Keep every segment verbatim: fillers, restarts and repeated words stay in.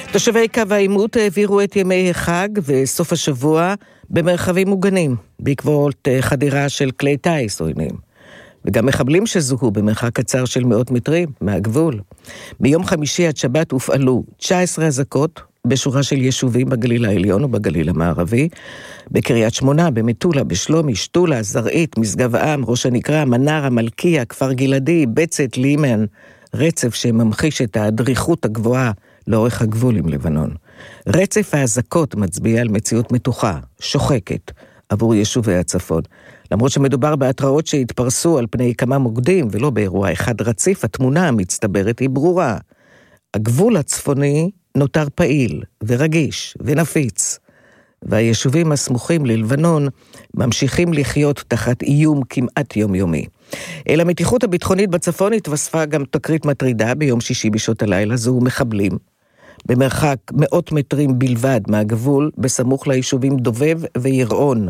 תושבי קו העימות העבירו את ימי החג וסוף השבוע במרחבים מוגנים, בעקבות חדירה של כלי טייס עוינים. וגם מחבלים שזוהו במרחק קצר של מאות מטרים מהגבול. מיום חמישי עד שבת הופעלו תשע עשרה אזעקות בשורה של יישובים בגליל העליון ובגליל המערבי, בקריית שמונה, במטולה, בשלומי, שתולה, זרעית, משגב עם, ראש הנקרה, מנרה, מלכיה, כפר גלעדי, בצת, לימן, רצף שממחיש את הדריכות הגבוהה לאורך הגבול עם לבנון. רצף האזעקות מצביע על מציאות מתוחה, שוחקת, עבור יישובי הצפון. למרות שמדובר בהתראות שהתפרסו על פני כמה מוקדים ולא באירוע אחד רציף, התמונה המצטברת היא ברורה. הגבול הצפוני נותר פעיל ורגיש ונפיץ, והיישובים הסמוכים ללבנון ממשיכים לחיות תחת איום כמעט יומיומי. אל המתיחות הביטחונית בצפון התווספה גם תקרית מטרידה ביום שישי בשעות הלילה, זו מחבלים, במרחק מאות מטרים בלבד מהגבול, בסמוך ליישובים דובב וירעון.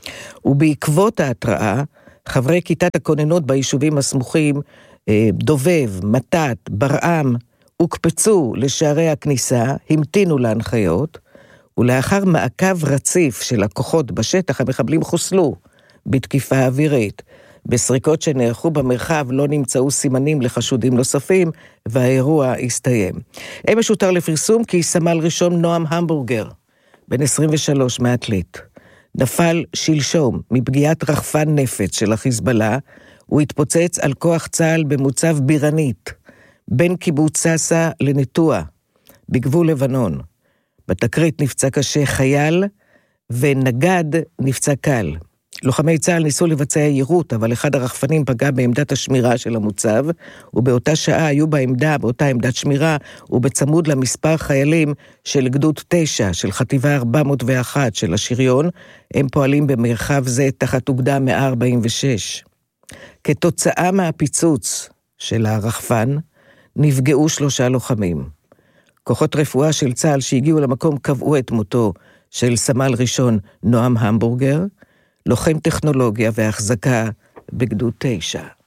ובעקבות ההתראה, חברי כיתת הכוננות ביישובים הסמוכים, דובב, מתת, ברעם, הוקפצו לשערי הכניסה, המתינו להנחיות, ולאחר מעקב רציף של הכוחות בשטח, המחבלים חוסלו בתקיפה אווירית. בסריקות שנערכו במרחב לא נמצאו סימנים לחשודים נוספים, והאירוע הסתיים. אמש הותר לפרסום כי סמל ראשון נועם המבורגר, בן עשרים ושלוש מעתלית, נפל שלשום מפגיעת רחפן נפץ של החיזבאללה, הוא התפוצץ על כוח צה"ל במוצב בירנית, בין קיבוץ ססה לנטוע, בגבול לבנון. בתקרית נפצע קשה חייל, ונגד נפצע קל. לוחמי צה"ל ניסו לבצע יירוט, אבל אחד הרחפנים פגע בעמדת השמירה של המוצב, ובאותה שעה היו בעמדה, באותה עמדת שמירה, ובצמוד למספר חיילים של גדוד תשע, של חטיבה ארבע מאות ואחת של השריון, הם פועלים במרחב זה תחת אוגדה מאה ארבעים ושש. כתוצאה מהפיצוץ של הרחפן, נפגעו שלושה לוחמים. כוחות רפואה של צה"ל שהגיעו למקום קבעו את מותו של סמל ראשון נועם המבורגר, לוחם טכנולוגיה והחזקה בגדוד תשע.